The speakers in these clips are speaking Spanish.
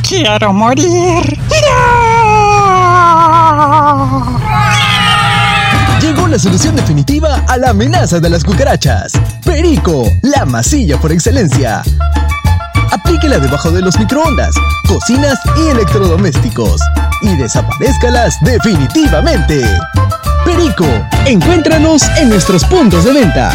quiero morir. Llegó la solución definitiva a la amenaza de las cucarachas. Perico, la masilla por excelencia. Aplíquela debajo de los microondas, cocinas y electrodomésticos y desaparezcalas definitivamente. Perico, encuéntranos en nuestros puntos de venta.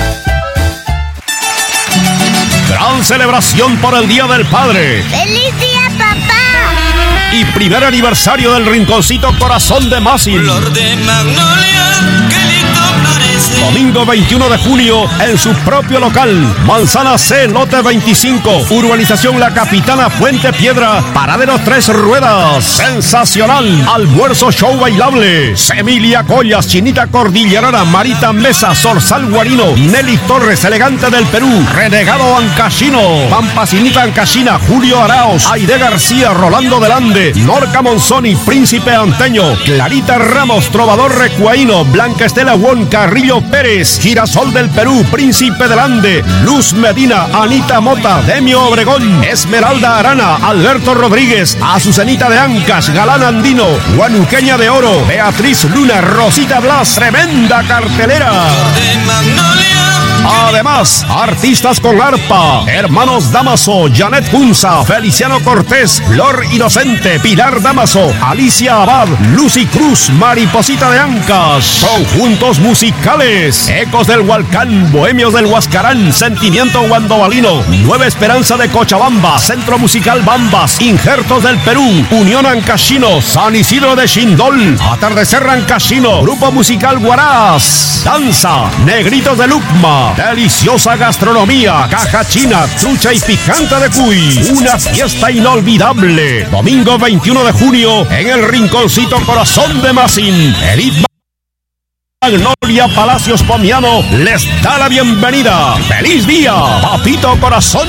Gran celebración por el Día del Padre. ¡Feliz día, papá! Y primer aniversario del Rinconcito Corazón de Masin. Flor de magnolia, qué lindo florece. Domingo 21 de junio en su propio local. Manzana C, lote 25. Urbanización La Capitana, Puente Piedra. Paradero 3 Ruedas. Sensacional. Almuerzo show bailable. Emilia Collas, Chinita Cordillerana, Marita Mesa, Zorzal Guarino, Nelly Torres, Elegante del Perú, Renegado Ancashino, Pampacinita Ancashina, Julio Araos, Aide García, Rolando Delande, Norca Monzoni, Príncipe Anteño, Clarita Ramos, Trovador Recuaíno, Blanca Estela Won, Carrillo Pérez, Girasol del Perú, Príncipe Delande, Luz Medina, Anita Mota, Demio Obregón, Esmeralda Arana, Alberto Rodríguez, Azucenita de Ancash, Galán Andino, Guanuqueña de Oro, Beatriz Luna, Rosita Blas, tremenda cartelera. De magnolia. Además, artistas con arpa, Hermanos Damaso, Janet Punza, Feliciano Cortés, Flor Inocente, Pilar Damaso, Alicia Abad, Lucy Cruz, Mariposita de Ancas, conjuntos musicales, Ecos del Hualcán, Bohemios del Huascarán, Sentimiento Guandobalino, Nueva Esperanza de Cochabamba, Centro Musical Bambas, Injertos del Perú, Unión Ancashino, San Isidro de Xindol, Atardecer Ancashino, Grupo Musical Guaraz, Danza, Negritos de Lucma, deliciosa gastronomía, caja china, trucha y picante de cuy. Una fiesta inolvidable. Domingo 21 de junio en el Rinconcito Corazón de Masin. Edith Magnolia Palacios Pomiano les da la bienvenida. ¡Feliz día, Papito Corazón!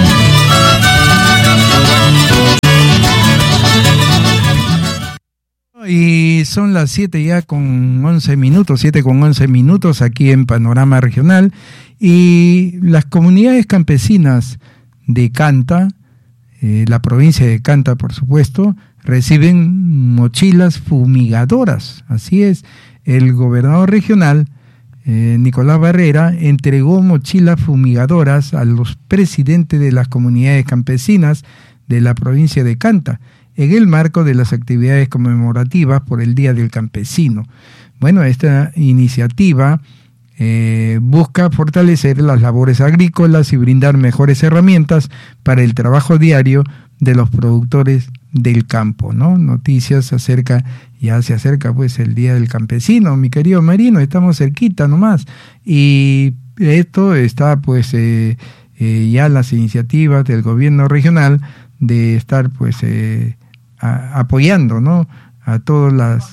Y son las 7 ya con 11 minutos, 7 con 11 minutos aquí en Panorama Regional. Y las comunidades campesinas de Canta, la provincia de Canta por supuesto, reciben mochilas fumigadoras. Así es, el gobernador regional, Nicolás Barrera, entregó mochilas fumigadoras a los presidentes de las comunidades campesinas de la provincia de Canta, en el marco de las actividades conmemorativas por el Día del Campesino. Bueno, esta iniciativa busca fortalecer las labores agrícolas y brindar mejores herramientas para el trabajo diario de los productores del campo, ¿no? Noticias ya se acerca pues el Día del Campesino, mi querido Marino, estamos cerquita nomás, y esto está pues ya las iniciativas del gobierno regional de estar pues apoyando, ¿no?, a todas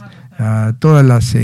las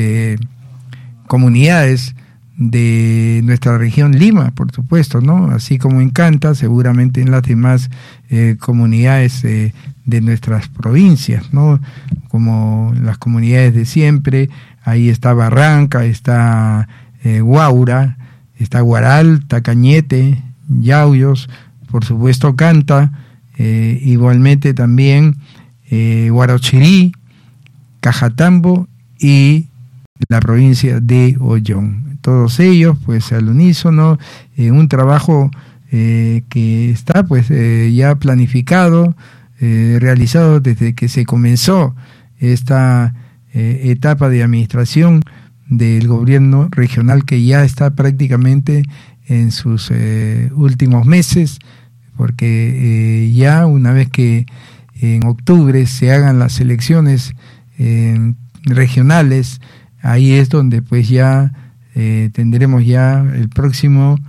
comunidades de nuestra región Lima, por supuesto, ¿no?, así como en Canta, seguramente en las demás comunidades de nuestras provincias, ¿no?, como las comunidades de siempre. Ahí está Barranca, está Huaura, está Guaral, Tacañete, Yauyos, por supuesto Canta, igualmente también Huarochirí, Cajatambo y la provincia de Ollón. Todos ellos pues al unísono, un trabajo que está pues ya planificado, realizado desde que se comenzó esta etapa de administración del gobierno regional, que ya está prácticamente en sus últimos meses, porque ya una vez que en octubre se hagan las elecciones regionales, ahí es donde pues ya tendremos ya el próximo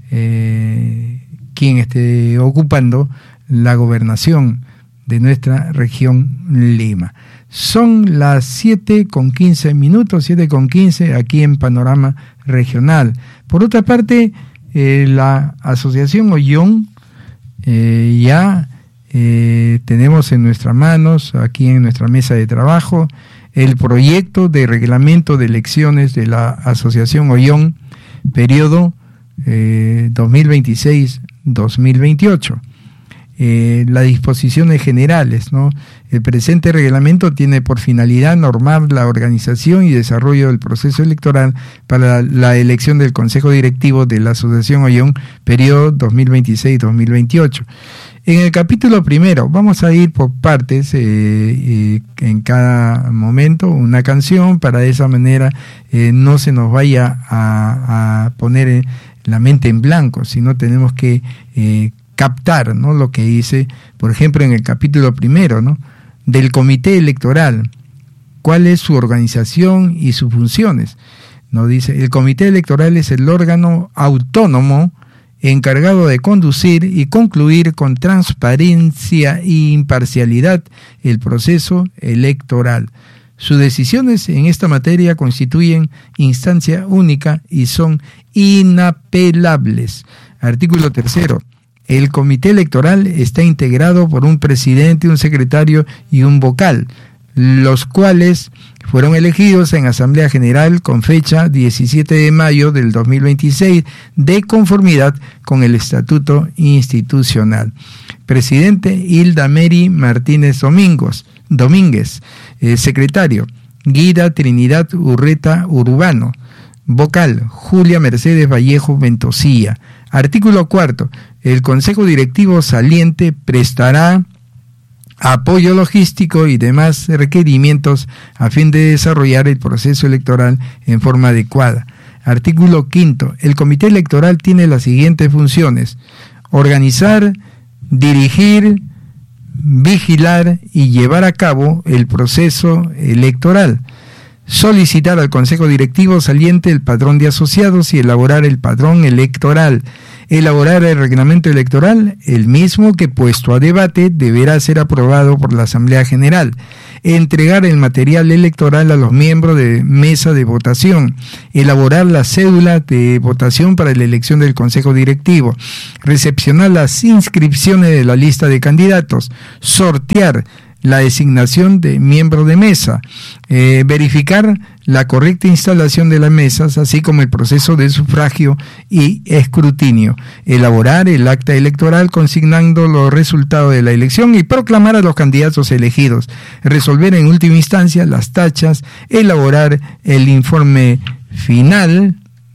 quien esté ocupando la gobernación de nuestra región Lima. Son las 7:15 minutos, 7:15 aquí en Panorama Regional. Por otra parte, la Asociación Ollón ya tenemos en nuestras manos, aquí en nuestra mesa de trabajo, el proyecto de reglamento de elecciones de la Asociación Ollón, periodo 2026-2028. las disposiciones generales, ¿no? El presente reglamento tiene por finalidad normar la organización y desarrollo del proceso electoral para la elección del Consejo Directivo de la Asociación Ollón, periodo 2026-2028. En el capítulo primero, vamos a ir por partes, en cada momento una canción, para de esa manera no se nos vaya a poner la mente en blanco, sino tenemos que captar, ¿no?, lo que dice, por ejemplo, en el capítulo primero, ¿no?, del comité electoral, cuál es su organización y sus funciones. Nos dice, el comité electoral es el órgano autónomo encargado de conducir y concluir con transparencia e imparcialidad el proceso electoral. Sus decisiones en esta materia constituyen instancia única y son inapelables. Artículo 3. El comité electoral está integrado por un presidente, un secretario y un vocal, los cuales fueron elegidos en Asamblea General con fecha 17 de mayo del 2026, de conformidad con el Estatuto Institucional. Presidente, Hilda Mary Martínez Domínguez. Secretario, Guida Trinidad Urreta Urbano. Vocal, Julia Mercedes Vallejo Ventosilla. Artículo 4. El Consejo Directivo saliente prestará apoyo logístico y demás requerimientos a fin de desarrollar el proceso electoral en forma adecuada. Artículo 5. El Comité Electoral tiene las siguientes funciones: organizar, dirigir, vigilar y llevar a cabo el proceso electoral, solicitar al Consejo Directivo saliente el padrón de asociados y elaborar el padrón electoral, elaborar el reglamento electoral, el mismo que puesto a debate deberá ser aprobado por la Asamblea General, entregar el material electoral a los miembros de mesa de votación, elaborar la cédula de votación para la elección del Consejo Directivo, recepcionar las inscripciones de la lista de candidatos, sortear la designación de miembros de mesa, verificar la correcta instalación de las mesas, así como el proceso de sufragio y escrutinio, elaborar el acta electoral consignando los resultados de la elección y proclamar a los candidatos elegidos, resolver en última instancia las tachas, elaborar el informe final.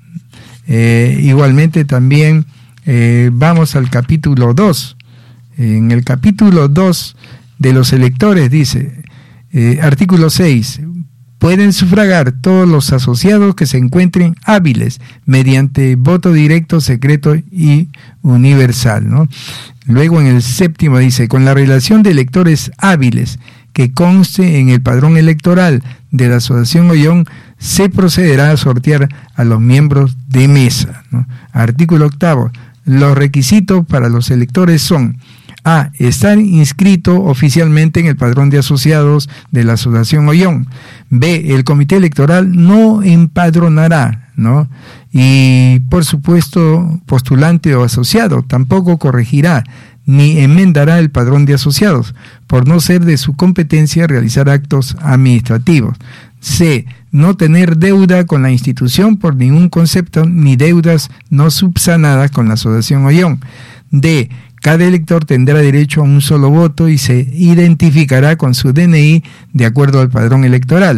Igualmente también vamos al capítulo 2. En el capítulo 2 de los electores dice, artículo 6, pueden sufragar todos los asociados que se encuentren hábiles mediante voto directo, secreto y universal, ¿no? Luego en el 7 dice, con la relación de electores hábiles que conste en el padrón electoral de la Asociación Ollón, se procederá a sortear a los miembros de mesa, ¿no? Artículo 8, los requisitos para los electores son: A. Estar inscrito oficialmente en el padrón de asociados de la Asociación Ollón. B. El comité electoral no empadronará, ¿no? Y, por supuesto, postulante o asociado tampoco corregirá ni enmendará el padrón de asociados, por no ser de su competencia realizar actos administrativos. C. No tener deuda con la institución por ningún concepto, ni deudas no subsanadas con la Asociación Ollón. D. Cada elector tendrá derecho a un solo voto y se identificará con su DNI de acuerdo al padrón electoral.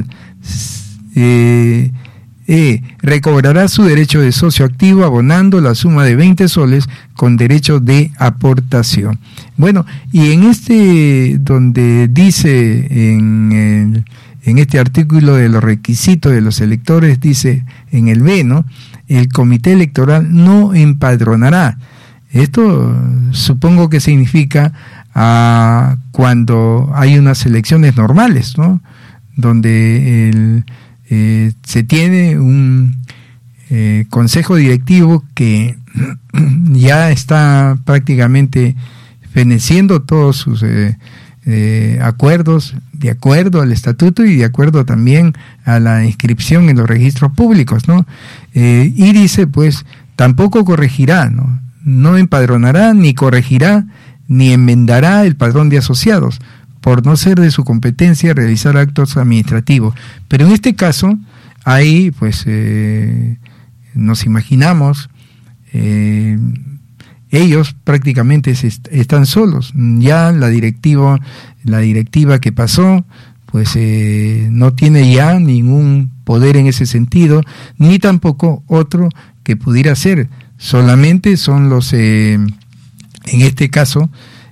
Recobrará su derecho de socio activo abonando la suma de 20 soles con derecho de aportación. Bueno, y en donde dice en este artículo de los requisitos de los electores, dice en el B, ¿no? El comité electoral no empadronará. Esto supongo que significa cuando hay unas elecciones normales, ¿no? Donde se tiene un consejo directivo que ya está prácticamente feneciendo todos sus acuerdos de acuerdo al estatuto y de acuerdo también a la inscripción en los registros públicos, ¿no? Y dice, pues, tampoco corregirá, ¿no? No empadronará, ni corregirá, ni enmendará el padrón de asociados, por no ser de su competencia realizar actos administrativos. Pero en este caso, ahí, pues, nos imaginamos, el ellos prácticamente están solos. Ya la directiva que pasó, pues no tiene ya ningún poder en ese sentido, ni tampoco otro que pudiera ser. Solamente son los, en este caso,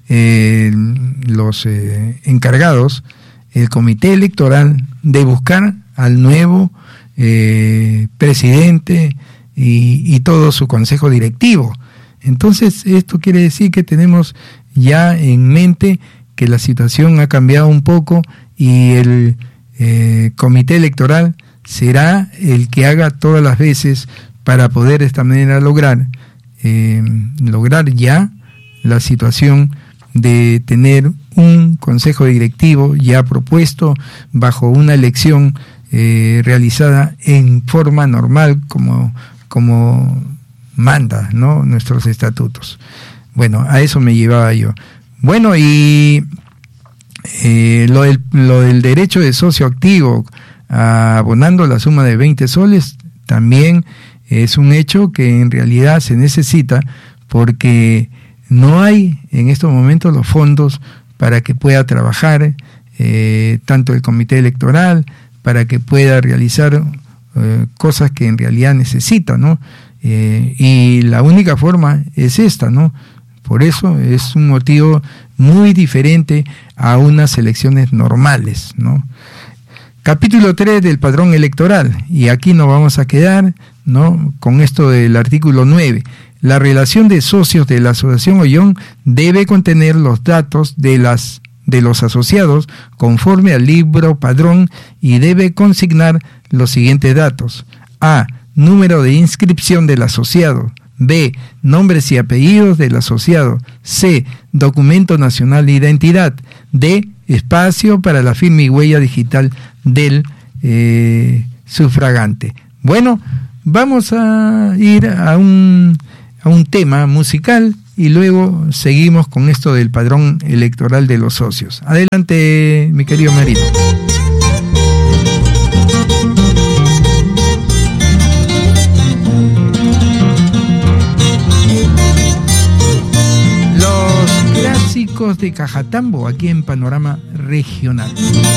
los encargados, el comité electoral, de buscar al nuevo presidente y todo su consejo directivo. Entonces, esto quiere decir que tenemos ya en mente que la situación ha cambiado un poco y el comité electoral será el que haga todas las veces para poder de esta manera lograr ya la situación de tener un consejo directivo ya propuesto bajo una elección realizada en forma normal como manda, ¿no?, nuestros estatutos. Bueno, a eso me llevaba yo. Bueno, y lo del derecho de socio activo, abonando la suma de 20 soles, también es un hecho que en realidad se necesita, porque no hay en estos momentos los fondos para que pueda trabajar tanto el comité electoral, para que pueda realizar cosas que en realidad necesita, ¿no? Y la única forma es esta, ¿no? Por eso es un motivo muy diferente a unas elecciones normales, ¿no? Capítulo 3 del padrón electoral, y aquí nos vamos a quedar, ¿no?, con esto del artículo 9. La relación de socios de la Asociación Ollón debe contener los datos de los asociados conforme al libro padrón y debe consignar los siguientes datos: A. Número de inscripción del asociado. B. Nombres y apellidos del asociado. C. Documento nacional de identidad. D. Espacio para la firma y huella digital del sufragante. Bueno, vamos a ir a un tema musical y luego seguimos con esto del padrón electoral de los socios. Adelante, mi querido Marito. Los clásicos de Cajatambo aquí en Panorama Regional.